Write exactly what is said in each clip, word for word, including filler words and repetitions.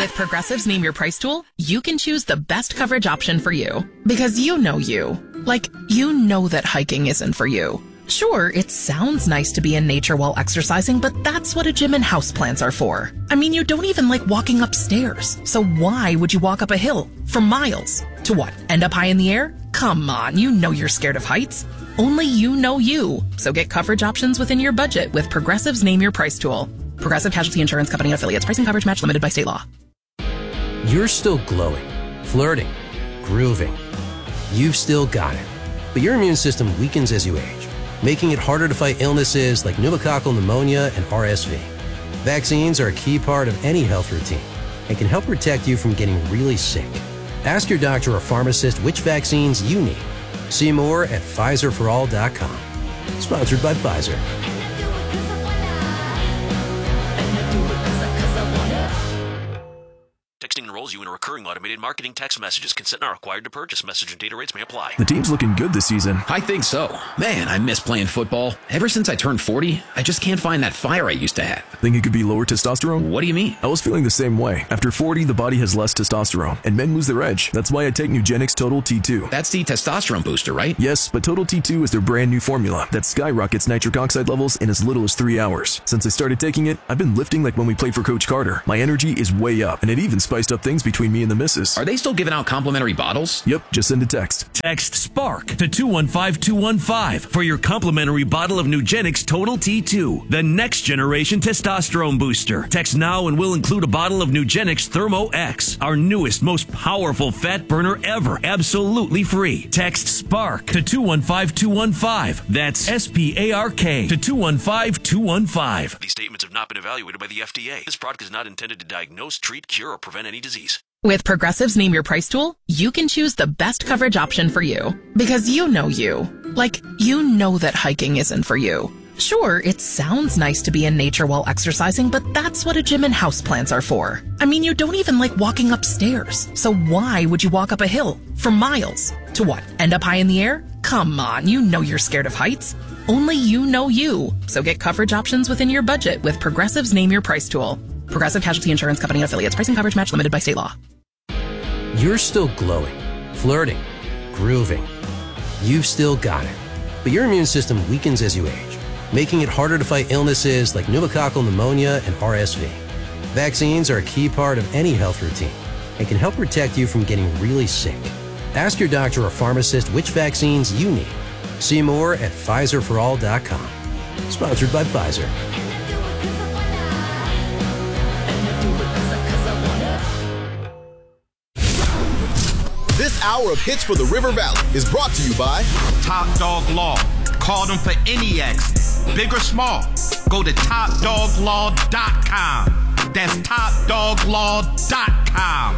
With Progressive's Name Your Price tool, you can choose the best coverage option for you. Because you know you. Like, you know that hiking isn't for you. Sure, it sounds nice to be in nature while exercising, but that's what a gym and houseplants are for. I mean, you don't even like walking upstairs. So why would you walk up a hill for miles? To what, end up high in the air? Come on, you know you're scared of heights. Only you know you. So get coverage options within your budget with Progressive's Name Your Price tool. Progressive Casualty Insurance Company and Affiliates. Pricing coverage match limited by state law. You're still glowing, flirting, grooving. You've still got it. But your immune system weakens as you age, making it harder to fight illnesses like pneumococcal pneumonia and R S V. Vaccines are a key part of any health routine and can help protect you from getting really sick. Ask your doctor or pharmacist which vaccines you need. See more at Pfizer for all dot com. Sponsored by Pfizer. Texting enrolls you in a recurring automated marketing text messages. Consent not required to purchase. Message and data rates may apply. The team's looking good this season. I think so. Man, I miss playing football. Ever since I turned forty, I just can't find that fire I used to have. Think it could be lower testosterone? What do you mean? I was feeling the same way. After forty, the body has less testosterone, and men lose their edge. That's why I take Nugenix Total T two. That's the testosterone booster, right? Yes, but Total T two is their brand new formula that skyrockets nitric oxide levels in as little as three hours. Since I started taking it, I've been lifting like when we played for Coach Carter. My energy is way up, and it even spiced up things between me and the missus. Are they still giving out complimentary bottles? Yep, just send a text. Text SPARK to two one five two one five for your complimentary bottle of Nugenix Total T two, the next generation testosterone booster. Text now and we'll include a bottle of Nugenix Thermo X, our newest, most powerful fat burner ever, absolutely free. Text SPARK to two one five two one five. That's S P A R K to two one five two one five. These statements have not been evaluated by the F D A. This product is not intended to diagnose, treat, cure, or prevent any disease. With Progressive's Name Your Price tool, you can choose the best coverage option for you. Because you know you. Like, you know that hiking isn't for you. Sure, it sounds nice to be in nature while exercising, but that's what a gym and houseplants are for. I mean, you don't even like walking upstairs. So why would you walk up a hill for miles? To what, end up high in the air? Come on, you know you're scared of heights. Only you know you. So get coverage options within your budget with Progressive's Name Your Price tool. Progressive Casualty Insurance Company and Affiliates. Pricing coverage match limited by state law. You're still glowing, flirting, grooving. You've still got it. But your immune system weakens as you age, making it harder to fight illnesses like pneumococcal pneumonia and R S V. Vaccines are a key part of any health routine and can help protect you from getting really sick. Ask your doctor or pharmacist which vaccines you need. See more at Pfizer for all dot com. Sponsored by Pfizer. This hour of Hits for the River Valley is brought to you by Top Dog Law. Call them for any accident, big or small. Go to top dog law dot com. That's top dog law dot com.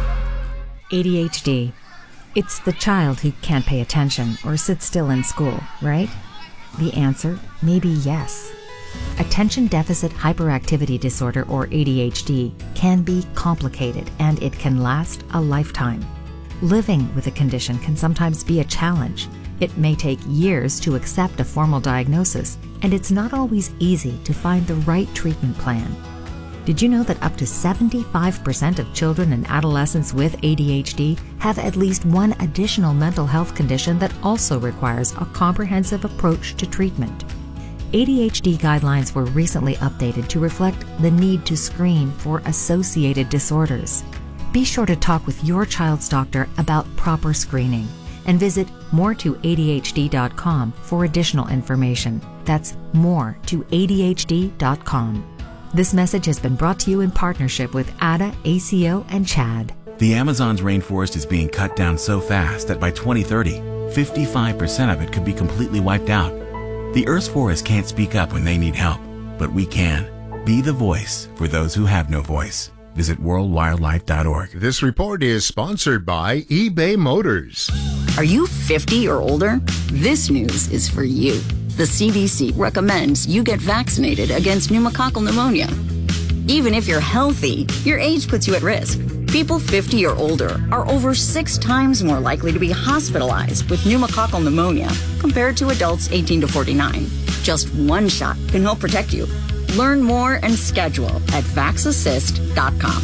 A D H D. It's the child who can't pay attention or sit still in school, right? The answer may be yes. Attention Deficit Hyperactivity Disorder, or A D H D, can be complicated and it can last a lifetime. Living with a condition can sometimes be a challenge. It may take years to accept a formal diagnosis, and it's not always easy to find the right treatment plan. Did you know that up to seventy-five percent of children and adolescents with A D H D have at least one additional mental health condition that also requires a comprehensive approach to treatment? A D H D guidelines were recently updated to reflect the need to screen for associated disorders. Be sure to talk with your child's doctor about proper screening and visit more to A D H D dot com for additional information. That's more to A D H D dot com. This message has been brought to you in partnership with A D A, A C O, and CHAD. The Amazon's rainforest is being cut down so fast that by twenty thirty, fifty-five percent of it could be completely wiped out. The Earth's forests can't speak up when they need help, but we can. Be the voice for those who have no voice. Visit world wildlife dot org. This report is sponsored by eBay Motors. Are you fifty or older? This news is for you. The C D C recommends you get vaccinated against pneumococcal pneumonia. Even if you're healthy, your age puts you at risk. People fifty or older are over six times more likely to be hospitalized with pneumococcal pneumonia compared to adults eighteen to forty-nine. Just one shot can help protect you. Learn more and schedule at vax assist dot com.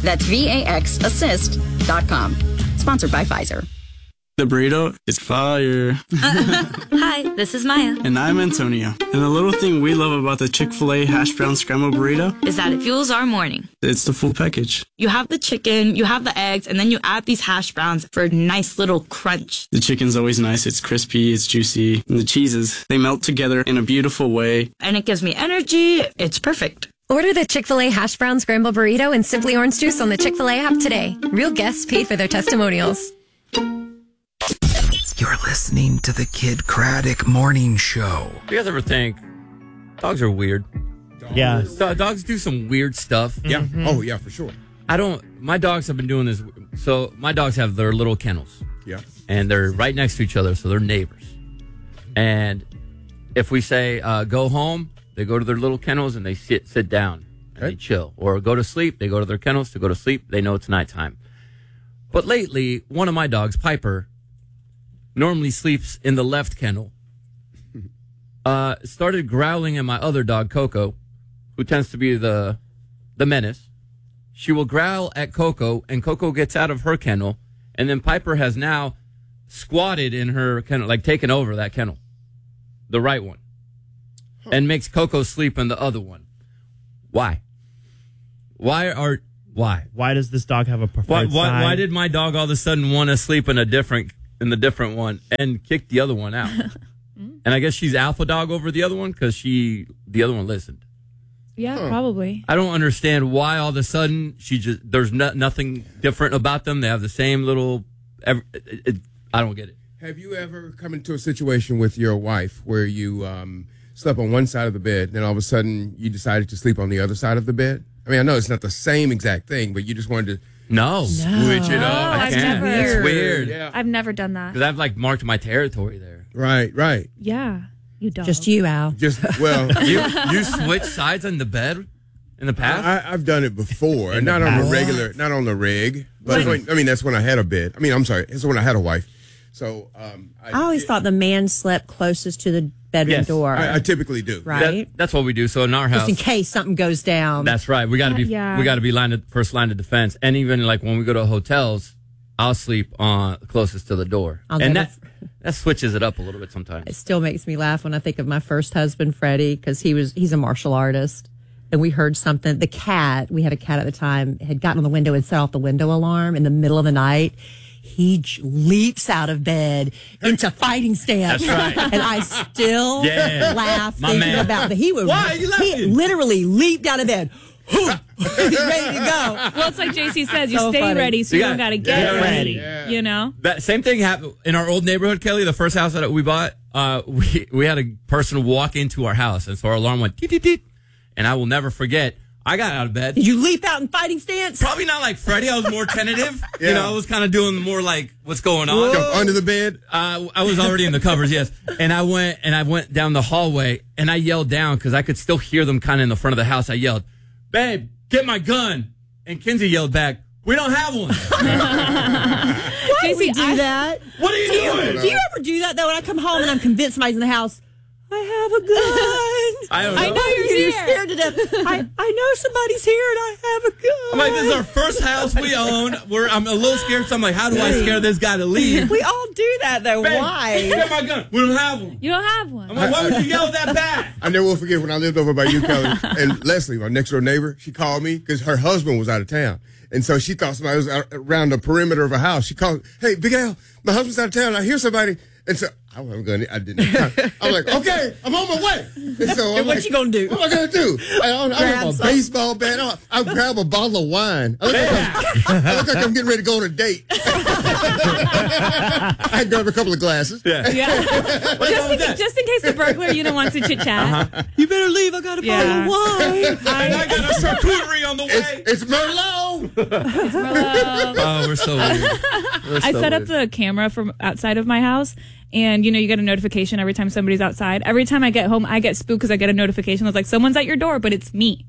That's V A X assist dot com. Sponsored by Pfizer. The burrito is fire. Hi, this is Maya. And I'm Antonio. And the little thing we love about the Chick-fil-A hash brown scrambled burrito is that it fuels our morning. It's the full package. You have the chicken, you have the eggs, and then you add these hash browns for a nice little crunch. The chicken's always nice. It's crispy, it's juicy. And the cheeses, they melt together in a beautiful way. And it gives me energy. It's perfect. Order the Chick-fil-A hash brown scrambled burrito and Simply Orange Juice on the Chick-fil-A app today. Real guests paid for their testimonials. You're listening to the Kid Craddock Morning Show. Do you guys ever think dogs are weird? Yeah. Do- dogs do some weird stuff. Yeah. Mm-hmm. Oh, yeah, for sure. I don't, my dogs have been doing this. So my dogs have their little kennels. Yeah. And they're right next to each other, so they're neighbors. And if we say, uh, go home, they go to their little kennels and they sit sit down and okay. they chill. Or go to sleep, they go to their kennels to go to sleep. They know it's nighttime. But lately, one of my dogs, Piper, normally sleeps in the left kennel, uh, started growling at my other dog, Coco, who tends to be the the menace. She will growl at Coco, and Coco gets out of her kennel, and then Piper has now squatted in her kennel, like taken over that kennel, the right one, huh. and makes Coco sleep in the other one. Why? Why are... Why? Why does this dog have a preferred why, why, side? why did my dog all of a sudden want to sleep in a different... in the different one and kicked the other one out? And I guess she's alpha dog over the other one because she the other one listened. Yeah, huh. probably. I don't understand why all of a sudden she just there's no, nothing different about them. They have the same little. Every, it, it, I don't get it. Have you ever come into a situation with your wife where you um, slept on one side of the bed, then all of a sudden you decided to sleep on the other side of the bed? I mean, I know it's not the same exact thing, but you just wanted to. No. no. Switch it up. I I can't. never, It's weird. Yeah. I've never done that. Because I've like marked my territory there. Right, right. Yeah. You don't. Just you, Al. Just, well. you you switch sides on the bed in the past? I, I've done it before. not on the regular, not on the rig. But when, I mean, that's when I had a bed. I mean, I'm sorry. That's when I had a wife. So um, I, I always it, thought the man slept closest to the bedroom yes, door. I, I typically do. Right. That, that's what we do. So in our house, just in case something goes down. That's right. We got to be. Yeah. We got to be line of, first line of defense. And even like when we go to hotels, I'll sleep on closest to the door, I'll and that that switches it up a little bit sometimes. It still makes me laugh when I think of my first husband, Freddie, because he was he's a martial artist. And we heard something. The cat, we had a cat at the time, had gotten on the window and set off the window alarm in the middle of the night. He j- leaps out of bed into fighting stance. That's right. And I still yeah. laugh My thinking man. about that. He would, Why are you laughing? He literally leaped out of bed. He's ready to go. Well, it's like J C says, you So stay funny. ready, so you, You don't got- got to get yeah, ready. yeah. You know? That same thing happened in our old neighborhood, Kelly. The first house that we bought, uh, we we had a person walk into our house, and so our alarm went teet teet teet, and I will never forget. I got out of bed. Did you leap out in fighting stance? Probably not like Freddie. I was more tentative. Yeah. You know, I was kind of doing more like what's going on. Jump under the bed. Uh, I was already in the covers, yes. And I went and I went down the hallway and I yelled down because I could still hear them kind of in the front of the house. I yelled, "Babe, get my gun!" And Kinsey yelled back, "We don't have one." Why do we do I- that? What are you do doing? You, do you ever do that though? When I come home and I'm convinced somebody's in the house, I have a gun. I don't know. I know you're You're here. scared to death. I, I know somebody's here and I have a gun. I'm like, this is our first house we own. Where I'm a little scared, so I'm like, how do I scare this guy to leave? We all do that though. Babe, Why? get my gun. We don't have one. You don't have one. I'm like, why would you yell that bad? I never will forget when I lived over by you, Kelly, and Leslie, my next door neighbor, she called me because her husband was out of town. And so she thought somebody was out around the perimeter of her house. She called, "Hey, Big Al, my husband's out of town. I hear somebody." And so I wasn't going to, I didn't. I was like, "Okay, I'm on my way." And so I'm And what like, you gonna do? What am I going to do? I, I, I have a some. baseball bat. I'll, I'll grab a bottle of wine. I look, like I'm, I look like I'm getting ready to go on a date. I grabbed a couple of glasses. Yeah. Yeah. just, in, just in case the burglar, you don't want to chit chat. Uh-huh. You better leave. I got a Yeah. bottle of wine. And I got a charcuterie on the way. It's, it's Merlot. It's Merlot. Oh, we're so weird. We're I so set up weird. the camera from outside of my house, and you know you get a notification every time somebody's outside. Every time I get home, I get spooked because I get a notification that's like someone's at your door, but it's me.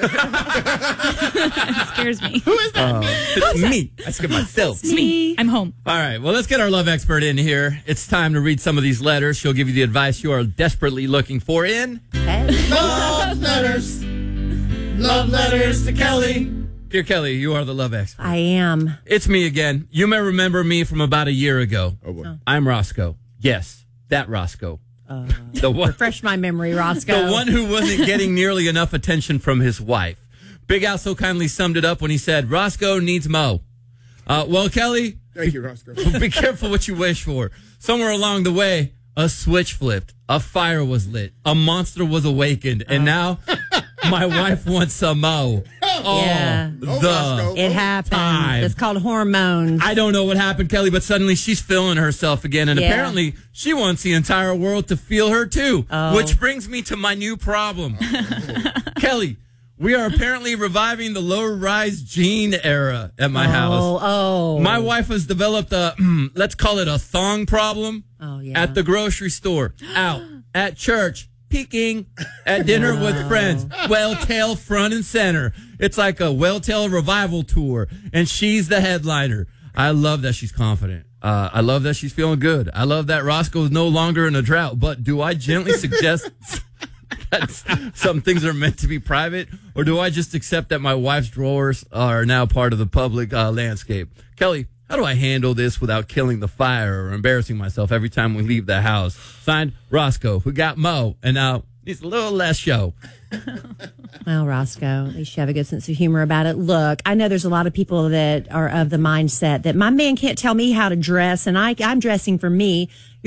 It scares me. Who is that? Uh, it's me. I scared myself. It's me. I'm home. All right. Well, let's get our love expert in here. It's time to read some of these letters. She'll give you the advice you are desperately looking for in Hey. Love Letters. Love Letters to Kelly. Dear Kelly, you are the love expert. I am. It's me again. You may remember me from about a year ago. Oh, boy. Oh. I'm Roscoe. Yes, that Roscoe. Uh, the one, refresh my memory, Roscoe. The one who wasn't getting nearly enough attention from his wife. Big Al so kindly summed it up when he said, Roscoe needs Mo. Uh, well, Kelly. Thank you, Roscoe. Be careful what you wish for. Somewhere along the way, a switch flipped. A fire was lit. A monster was awakened. And now my wife wants some Mo. Oh, yeah. the It happens. time. It's called hormones. I don't know what happened, Kelly, but suddenly she's feeling herself again. And Yeah. apparently she wants the entire world to feel her too. Oh. Which brings me to my new problem. Kelly, we are apparently reviving the low-rise jean era at my oh, house. Oh, My wife has developed a, let's call it a thong problem. Oh, yeah. At the grocery store, out, at church, peeking, at dinner Wow. with friends, well-tail front and center. It's like a well-tail revival tour, and she's the headliner. I love that she's confident. Uh, I love that she's feeling good. I love that Roscoe's no longer in a drought. But do I gently suggest that some things are meant to be private, or do I just accept that my wife's drawers are now part of the public uh, landscape? Kelly, how do I handle this without killing the fire or embarrassing myself every time we leave the house? Signed, Roscoe, who got Mo, and now needs a little less show. Well, Roscoe, at least you have a good sense of humor about it. Look, I know there's a lot of people that are of the mindset that my man can't tell me how to dress, and I, I'm dressing for me.